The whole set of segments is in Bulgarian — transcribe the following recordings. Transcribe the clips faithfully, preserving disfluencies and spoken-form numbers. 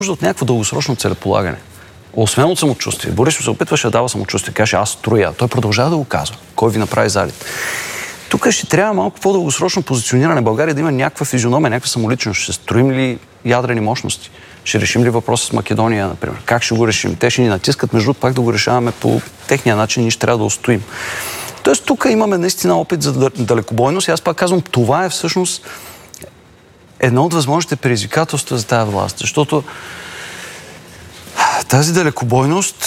от някакво дългосрочно целеполагане. Освен от самочувствие. Борисов се опитваше да дава самочувствие. Каже, аз строя. Той продължава да го казва. Кой ви направи залит? Тук ще трябва малко по-дългосрочно позициониране. България да има някаква физиономия, някаква самоличност. Ще строим ли ядрени мощности? Ще решим ли въпроса с Македония, например? Как ще го решим? Те ще ни натискат, между пак да го решаваме по техния начин, ние ще трябва да устоим. Тоест, тук имаме наистина опит за далекобойност и аз пак казвам, това е всъщност едно от възможните предизвикателства за тази власт. Защото тази далекобойност...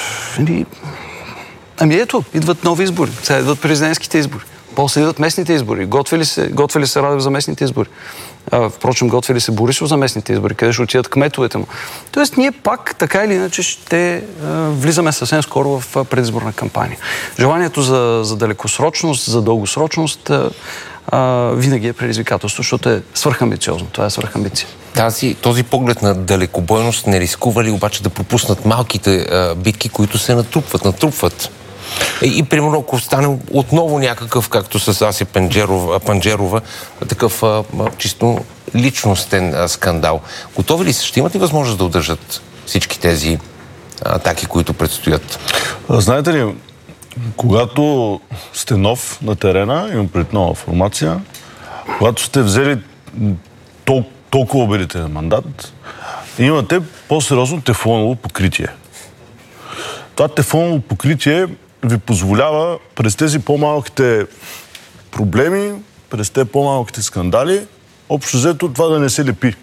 Ами ето, идват нови избори. Сега идват президентските избори. После идват местните избори. Готвили се, готвили се Радев за местните избори. А, впрочем, готвили се Борисов за местните избори, къде ще отидат кметовете му. Тоест, ние пак, така или иначе, ще а, влизаме съвсем скоро в а, предизборна кампания. Желанието за, за далекосрочност, за дългосрочност а, а, винаги е предизвикателство, защото е свръхамбициозно. Това е свръхамбиция. Тази, този поглед на далекобойност не рискува ли обаче да пропуснат малките а, битки, които се натрупват, натрупват? И, и примерно, ако стане отново някакъв, както с Аси Панджерова, Панджерова такъв а, чисто личностен а, скандал, готови ли са? Ще имат ли възможност да удържат всички тези атаки, които предстоят? Знаете ли, когато сте нов на терена, имам пред нова формация, когато сте взели тол- толкова убедителен мандат, имате по-сериозно тефлоново покритие. Това тефлоново покритие ви позволява през тези по-малките проблеми, през тези по-малките скандали, общо взето това да не се лепи.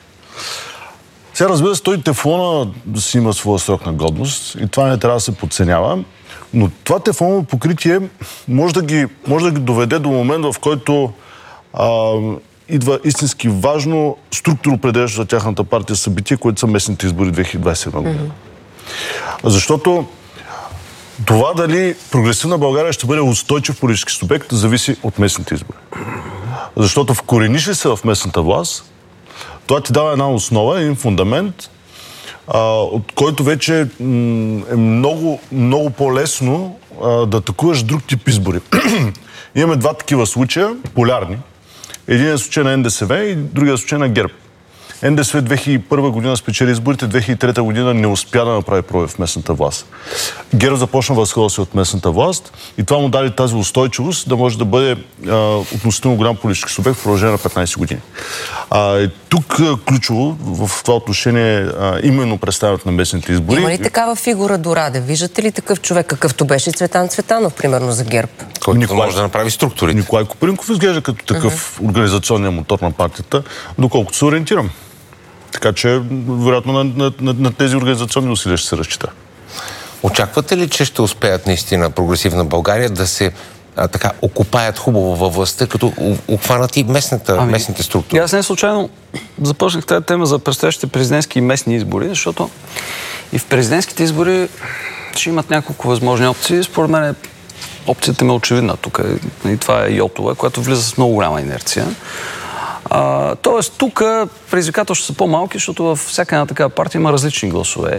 Сега, разбира се, той тефлона да си има своя срок на годност и това не трябва да се подценява, но това тефлоново покритие може да ги, може да ги доведе до момент, в който а, идва истински важно структуроопределящо за тяхната партия събитие, което са местните избори две хиляди двадесет и седма година. Mm-hmm. Защото това дали прогресивна България ще бъде устойчив политически субект, зависи от местните избори. Защото вкорениш ли се в местната власт, това ти дава една основа, един фундамент, а, от който вече м- е много, много по-лесно а, да атакуваш друг тип избори. Имаме два такива случая, полярни. Един е случай на Н Д С В и другия е случай на ГЕРБ. Н Д С В две хиляди и първа година спечели изборите, две хиляди и трета година не успя да направи пробив в местната власт. ГЕРБ започна възхода си от местната власт и това му даде тази устойчивост да може да бъде а, относително голям политически субект в продължение на петнадесет години. А, и тук а, ключово в това отношение а, именно представянето на местните избори. Има ли такава фигура до Радев? Виждате ли такъв човек, какъвто беше Цветан Цветанов, примерно за ГЕРБ? Който Николай, може да направи структурите. Николай Копринков изглежда като такъв uh-huh. организационен мотор на партията, доколкото се ориентирам. Така че, вероятно, на, на, на, на тези организационни усилия ще се разчита. Очаквате ли, че ще успеят наистина прогресивна България да се а, така окупаят хубаво във властта, като обхванат и местната, ами, местните структури? Аз не случайно започнах тази тема за предстоящите президентски и местни избори, защото и в президентските избори ще имат няколко възможни опции. Според мен опцията ми е очевидна тук. И това е Йотова, която влиза с много голяма инерция. А, тоест, тук предизвикателствата са по-малки, защото във всяка една такава партия има различни гласове.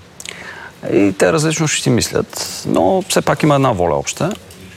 И те различно ще си мислят. Но все пак има една воля обща.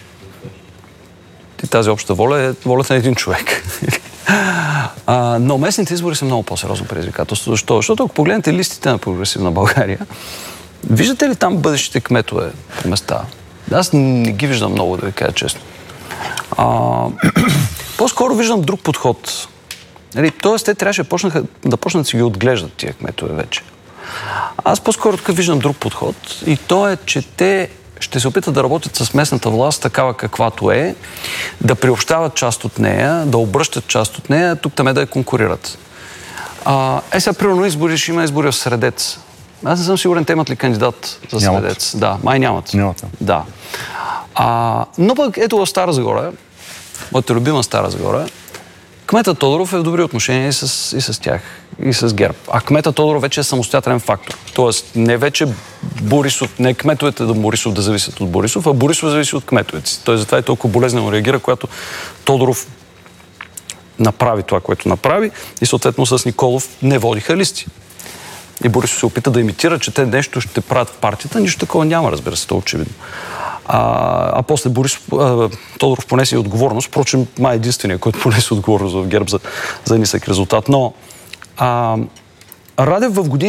И тази обща воля е волята на един човек. а, но местните избори са много по-сериозно предизвикателство. Защо? Защото ако погледнете листите на прогресивна България, виждате ли там бъдещите кметове по места? Аз не ги виждам много, да ви кажа честно. А, по-скоро виждам друг подход. Тоест, те трябваше почнаха, да почнат да си ги отглеждат тия кметове вече. Аз по-скоро така виждам друг подход и то е, че те ще се опитат да работят с местната власт такава каквато е, да приобщават част от нея, да обръщат част от нея, тук там е да я конкурират. А, е, сега, примерно, избори ще има избори в Средец. Аз не съм сигурен, те имат ли кандидат за Средец. Да, май нямат. Нямат. Да. А, но пък ето в Стара Загора, моята любима Стара Загора, кмета Тодоров е в добри отношения и с, и с тях, и с ГЕРБ. А кмета Тодоров вече е самостоятелен фактор. Тоест не вече Борисов, не кметовете да Борисов да зависят от Борисов, а Борисов зависи от кметовете си. Тоест затова е толкова болезнено реагира, когато Тодоров направи това, което направи и съответно с Николов не водиха листи. И Борисов се опита да имитира, че те нещо ще правят в партията. Нищо такова няма, разбира се, това очевидно. А, а после Борис а, Тодоров понесе и отговорност. Впрочем, май единствения, който понесе отговорност в ГЕРБ за, за нисък резултат. Но а, Радев в години